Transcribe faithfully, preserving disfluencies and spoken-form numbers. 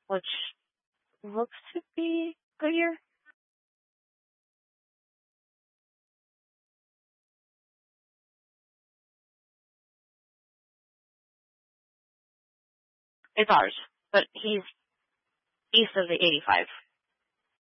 which looks to be Goodyear. It's ours, but he's east of the eighty-five.